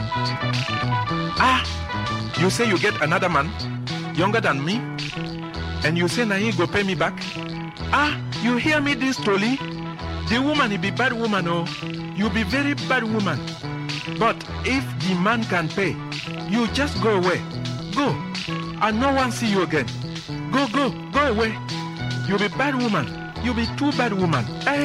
Ah, you say you get another man, younger than me, and you say now he go pay me back? Ah, you hear me this truly? The woman, he be bad woman, oh. You be very bad woman. But if the man can pay, you just go away. Go. And no one see you again. Go away. You be bad woman. You be too bad woman.